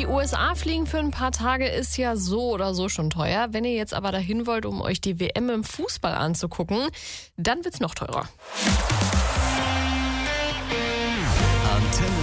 USA fliegen für ein paar Tage ist ja so oder so schon teuer. Wenn ihr jetzt aber dahin wollt, um euch die WM im Fußball anzugucken, dann wird's noch teurer. Antenne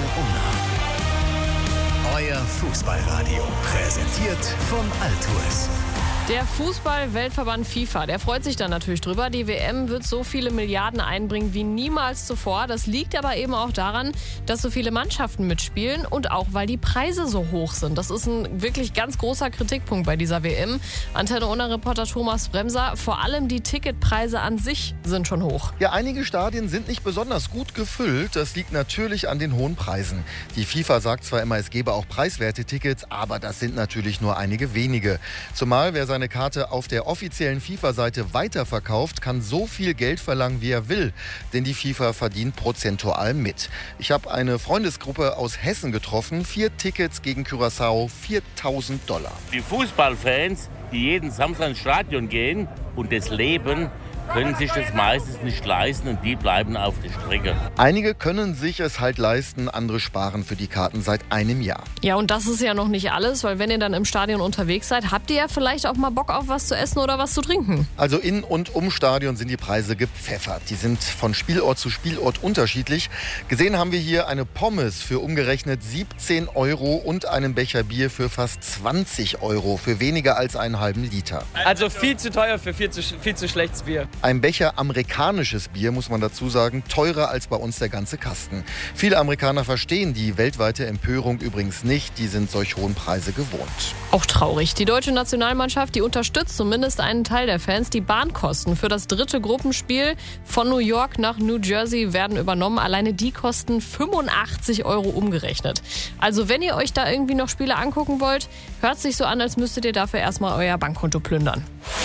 Unna. Euer Fußballradio. Präsentiert von Altours. Der Fußball-Weltverband FIFA, der freut sich dann natürlich drüber. Die WM wird so viele Milliarden einbringen wie niemals zuvor. Das liegt aber eben auch daran, dass so viele Mannschaften mitspielen und auch, weil die Preise so hoch sind. Das ist ein wirklich ganz großer Kritikpunkt bei dieser WM. Antenne Unna-Reporter Thomas Bremser, vor allem die Ticketpreise an sich sind schon hoch. Ja, einige Stadien sind nicht besonders gut gefüllt. Das liegt natürlich an den hohen Preisen. Die FIFA sagt zwar immer, es gebe auch preiswerte Tickets, aber das sind natürlich nur einige wenige. Zumal wer seine Karte auf der offiziellen FIFA-Seite weiterverkauft, kann so viel Geld verlangen, wie er will. Denn die FIFA verdient prozentual mit. Ich habe eine Freundesgruppe aus Hessen getroffen. 4 Tickets gegen Curaçao, $4.000. Die Fußballfans, die jeden Samstag ins Stadion gehen und das leben, können sich das meistens nicht leisten und die bleiben auf der Strecke. Einige können sich es halt leisten, andere sparen für die Karten seit einem Jahr. Ja, und das ist ja noch nicht alles, weil wenn ihr dann im Stadion unterwegs seid, habt ihr ja vielleicht auch mal Bock auf was zu essen oder was zu trinken. Also in und um Stadion sind die Preise gepfeffert. Die sind von Spielort zu Spielort unterschiedlich. Gesehen haben wir hier eine Pommes für umgerechnet 17 € und einen Becher Bier für fast 20 € für weniger als einen halben Liter. Also viel zu teuer für viel zu schlechtes Bier. Ein Becher amerikanisches Bier, muss man dazu sagen, teurer als bei uns der ganze Kasten. Viele Amerikaner verstehen die weltweite Empörung übrigens nicht. Die sind solch hohen Preise gewohnt. Auch traurig. Die deutsche Nationalmannschaft, die unterstützt zumindest einen Teil der Fans. Die Bahnkosten für das 3. Gruppenspiel von New York nach New Jersey werden übernommen. Alleine die kosten 85 € umgerechnet. Also wenn ihr euch da irgendwie noch Spiele angucken wollt, hört sich so an, als müsstet ihr dafür erstmal euer Bankkonto plündern.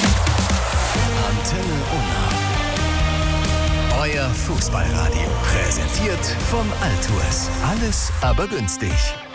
Antenne Unna. Euer Fußballradio. Präsentiert von Altours. Alles aber günstig.